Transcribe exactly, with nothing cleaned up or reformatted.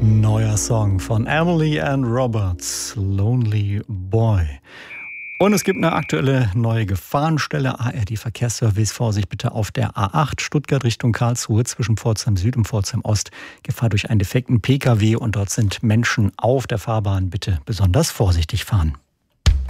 Neuer Song von Emily and Roberts, Lonely Boy. Und es gibt eine aktuelle neue Gefahrenstelle. A R D-Verkehrsservice, Vorsicht bitte auf der A acht Stuttgart Richtung Karlsruhe zwischen Pforzheim Süd und Pforzheim Ost. Gefahr durch einen defekten Pkw und dort sind Menschen auf der Fahrbahn. Bitte besonders vorsichtig fahren.